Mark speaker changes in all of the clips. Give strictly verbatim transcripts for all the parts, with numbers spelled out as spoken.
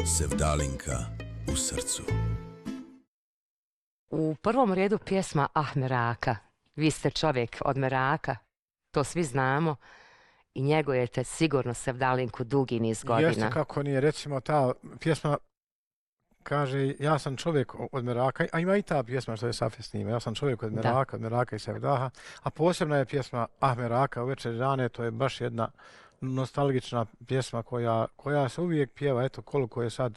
Speaker 1: Sevdalinka u srcu.
Speaker 2: U prvom redu pjesma Ah Meraka. Vi ste čovjek od Meraka, to svi znamo i njegujete sigurno Sevdalinku dugi niz godina.
Speaker 3: Jeste, kako nije, recimo ta pjesma kaže ja sam čovjek od Meraka, a ima i ta pjesma što je Safi snima, ja sam čovjek od Meraka, da. Od Meraka i Sevdaha, a posebna je pjesma Ah Meraka u večer rane, to je baš jedna nostalgična pjesma koja, koja se uvijek pjeva, eto koliko je sad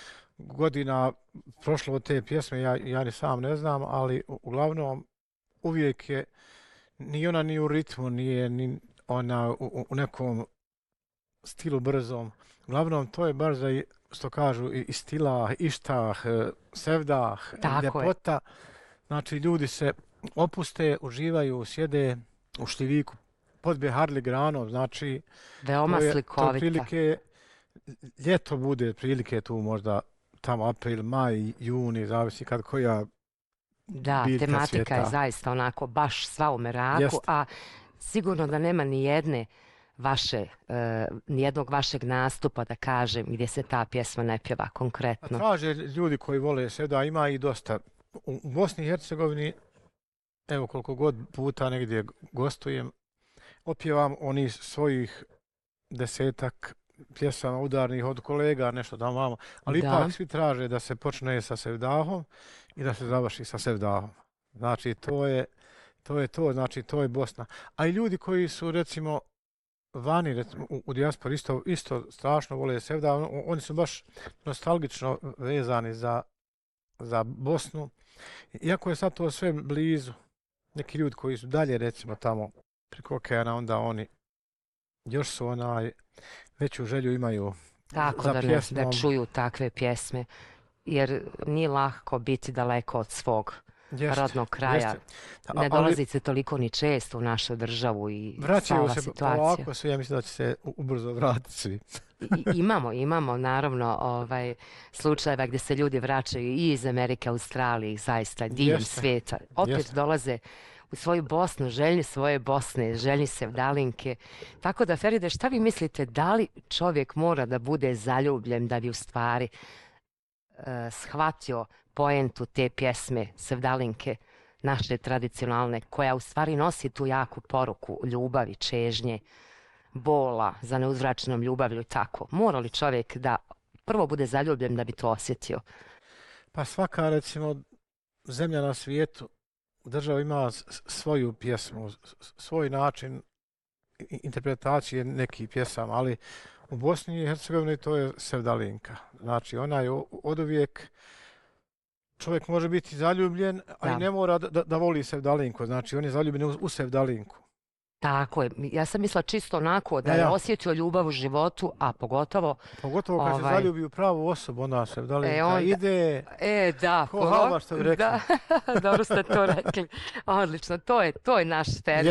Speaker 3: godina prošlo od te pjesme, ja, ja ni sam ne znam, ali uglavnom uvijek je, ni ona ni u ritmu, nije ni ona u, u nekom stilu brzom. Uglavnom to je baš za, što kažu, i stilah, ištah, sevdah, ljepota. Znači ljudi se opuste, uživaju, sjede u šljiviku pod Beharli granom, znači
Speaker 2: veoma
Speaker 3: to je,
Speaker 2: slikovita.
Speaker 3: To prilike, ljeto bude prilike tu možda tamo april, maj, juni, zavisi kad koja
Speaker 2: da, tematika svijeta. Je zaista onako baš sva u Meraku, Jest. A sigurno da nema ni jedne vaše, uh, nijednog vašeg nastupa, da kažem, gdje se ta pjesma ne pjeva konkretno.
Speaker 3: A traže ljudi koji vole se, da ima i dosta. U Bosni i Hercegovini, evo koliko god puta negdje gostujem, opjevam oni svojih desetak pjesama udarnih od kolega, nešto tamo vamo, ali da. Ipak svi traže da se počne sa Sevdahom i da se završi sa Sevdahom. Znači to je to, je to znači to je Bosna. A i ljudi koji su recimo vani, recimo, u, u dijaspori isto, isto strašno vole Sevdah, on, oni su baš nostalgično vezani za, za Bosnu. Iako je sad to sve blizu, neki ljudi koji su dalje recimo tamo preko okeana, onda oni još su onaj veću želju imaju
Speaker 2: tako
Speaker 3: za
Speaker 2: da, ne, da čuju takve pjesme, jer nije lako biti daleko od svog jeste, rodnog kraja. A, ne dolazi se toliko ni često u našu državu i
Speaker 3: vraćaju
Speaker 2: se situacija.
Speaker 3: Ovako su, ja mislim da će se ubrzo vratiti svi.
Speaker 2: I, imamo, imamo naravno ovaj, slučajeva gdje se ljudi vraćaju i iz Amerike, Australije, zaista diljem jeste, svijeta. Opet jeste. Dolaze u svoju Bosnu, željni svoje Bosne, željni Sevdalinke. Tako da, Feride, šta vi mislite, da li čovjek mora da bude zaljubljen da bi u stvari uh, shvatio poentu te pjesme Sevdalinke, naše tradicionalne, koja u stvari nosi tu jaku poruku ljubavi, čežnje, bola za neuzvraćenom ljubavlju i tako. Mora li čovjek da prvo bude zaljubljen da bi to osjetio?
Speaker 3: Pa svaka, recimo, zemlja na svijetu, država ima svoju pjesmu, svoj način interpretacije nekih pjesama, ali u Bosni i Hercegovini to je Sevdalinka. Znači ona je od uvijek, čovjek može biti zaljubljen, a i ne mora da, da voli Sevdalinku, znači on je zaljubljen u, u Sevdalinku.
Speaker 2: Tako je, ja sam mislila čisto onako da ja, ja. je osjetio ljubav u životu, a pogotovo...
Speaker 3: Pogotovo kad ovaj, se zaljubi u pravu osobu, ona Sevdalinka e, onda, ide...
Speaker 2: E, da.
Speaker 3: Ko halva što bi rekli.
Speaker 2: Da, dobro ste to rekli. Odlično, to je, to je naš Feride.